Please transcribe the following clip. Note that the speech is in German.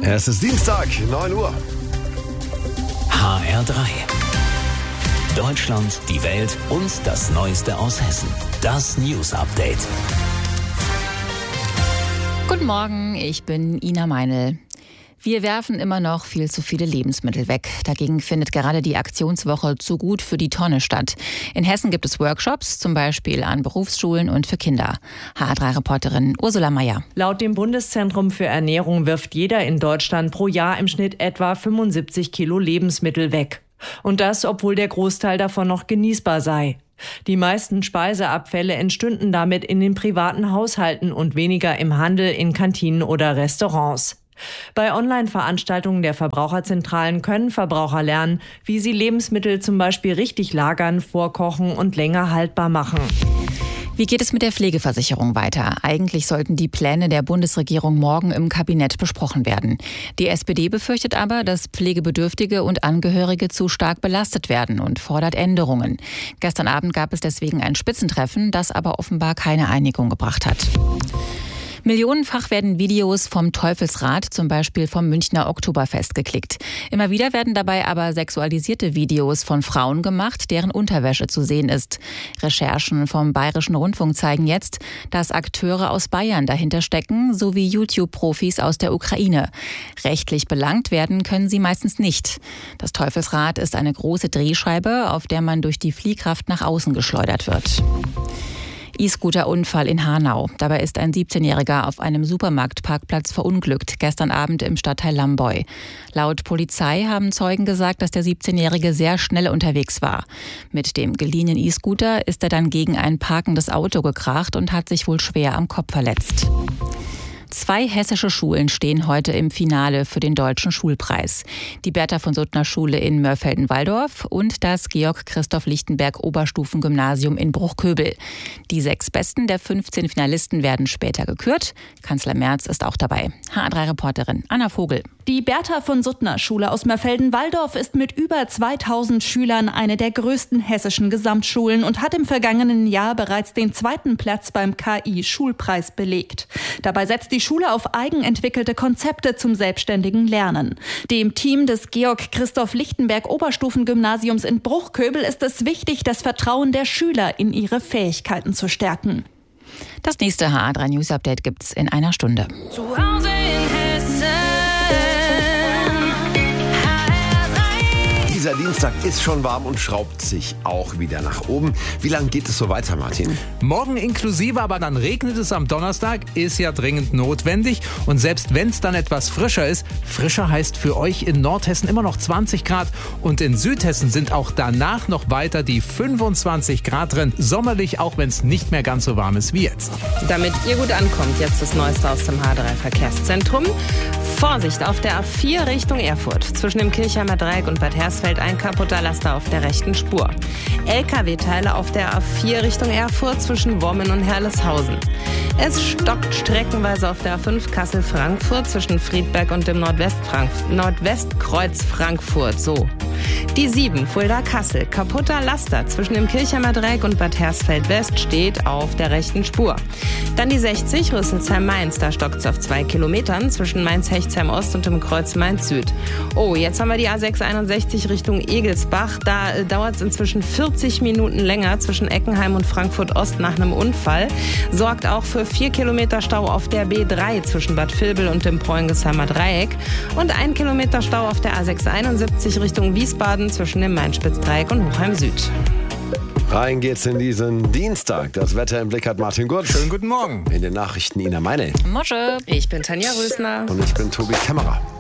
Es ist Dienstag, 9 Uhr. HR3. Deutschland, die Welt und das Neueste aus Hessen. Das News Update. Guten Morgen, ich bin Ina Meinl. Wir werfen immer noch viel zu viele Lebensmittel weg. Dagegen findet gerade die Aktionswoche Zu gut für die Tonne statt. In Hessen gibt es Workshops, zum Beispiel an Berufsschulen und für Kinder. HR3-Reporterin Ursula Meier. Laut dem Bundeszentrum für Ernährung wirft jeder in Deutschland pro Jahr im Schnitt etwa 75 Kilo Lebensmittel weg. Und das, obwohl der Großteil davon noch genießbar sei. Die meisten Speiseabfälle entstünden damit in den privaten Haushalten und weniger im Handel, in Kantinen oder Restaurants. Bei Online-Veranstaltungen der Verbraucherzentralen können Verbraucher lernen, wie sie Lebensmittel zum Beispiel richtig lagern, vorkochen und länger haltbar machen. Wie geht es mit der Pflegeversicherung weiter? Eigentlich sollten die Pläne der Bundesregierung morgen im Kabinett besprochen werden. Die SPD befürchtet aber, dass Pflegebedürftige und Angehörige zu stark belastet werden und fordert Änderungen. Gestern Abend gab es deswegen ein Spitzentreffen, das aber offenbar keine Einigung gebracht hat. Millionenfach werden Videos vom Teufelsrad, zum Beispiel vom Münchner Oktoberfest, geklickt. Immer wieder werden dabei aber sexualisierte Videos von Frauen gemacht, deren Unterwäsche zu sehen ist. Recherchen vom Bayerischen Rundfunk zeigen jetzt, dass Akteure aus Bayern dahinter stecken, sowie YouTube-Profis aus der Ukraine. Rechtlich belangt werden können sie meistens nicht. Das Teufelsrad ist eine große Drehscheibe, auf der man durch die Fliehkraft nach außen geschleudert wird. E-Scooter-Unfall in Hanau. Dabei ist ein 17-Jähriger auf einem Supermarktparkplatz verunglückt, gestern Abend im Stadtteil Lamboy. Laut Polizei haben Zeugen gesagt, dass der 17-Jährige sehr schnell unterwegs war. Mit dem geliehenen E-Scooter ist er dann gegen ein parkendes Auto gekracht und hat sich wohl schwer am Kopf verletzt. 2 hessische Schulen stehen heute im Finale für den Deutschen Schulpreis. Die Bertha-von-Suttner-Schule in Mörfelden-Walldorf und das Georg-Christoph-Lichtenberg-Oberstufengymnasium in Bruchköbel. Die 6 Besten der 15 Finalisten werden später gekürt. Kanzler Merz ist auch dabei. HR3-Reporterin Anna Vogel. Die Bertha-von-Suttner-Schule aus Mörfelden-Walldorf ist mit über 2000 Schülern eine der größten hessischen Gesamtschulen und hat im vergangenen Jahr bereits den 2. Platz beim KI-Schulpreis belegt. Dabei setzt die Schule auf eigenentwickelte Konzepte zum selbstständigen Lernen. Dem Team des Georg-Christoph-Lichtenberg-Oberstufengymnasiums in Bruchköbel ist es wichtig, das Vertrauen der Schüler in ihre Fähigkeiten zu stärken. Das nächste HR3 News Update gibt's in einer Stunde. Zu Hause in Hessen. Dieser Dienstag ist schon warm und schraubt sich auch wieder nach oben. Wie lange geht es so weiter, Martin? Morgen inklusive, aber dann regnet es am Donnerstag, ist ja dringend notwendig. Und selbst wenn es dann etwas frischer ist, frischer heißt für euch in Nordhessen immer noch 20 Grad. Und in Südhessen sind auch danach noch weiter die 25 Grad drin. Sommerlich, auch wenn es nicht mehr ganz so warm ist wie jetzt. Damit ihr gut ankommt, jetzt das Neueste aus dem H3-Verkehrszentrum. Vorsicht auf der A4 Richtung Erfurt. Zwischen dem Kirchheimer Dreieck und Bad Hersfeld ein kaputter Laster auf der rechten Spur. LKW-Teile auf der A4 Richtung Erfurt zwischen Wommen und Herleshausen. Es stockt streckenweise auf der A5 Kassel-Frankfurt zwischen Friedberg und dem Nordwestkreuz Frankfurt. So. Die 7 Fulda-Kassel. Kaputter Laster zwischen dem Kirchheimer Dreieck und Bad Hersfeld-West steht auf der rechten Spur. Dann die 60 Rüsselsheim-Mainz. Da stockt es auf 2 Kilometern zwischen Mainz-Hechtsheim-Ost und dem Kreuz Mainz-Süd. Oh, jetzt haben wir die A661 Richtung Egelsbach. Da dauert es inzwischen 40 Minuten länger zwischen Eckenheim und Frankfurt-Ost nach einem Unfall. Sorgt auch für 4 Kilometer Stau auf der B3 zwischen Bad Vilbel und dem Poingesheimer Dreieck. Und 1 Kilometer Stau auf der A671 Richtung Wiesbaden zwischen dem Main-Spitz-Dreieck und Hochheim-Süd. Rein geht's in diesen Dienstag. Das Wetter im Blick hat Martin Gurt. Schönen guten Morgen. In den Nachrichten Ina Meinl. Mosche. Ich bin Tanja Rösner. Und ich bin Tobi Kämmerer.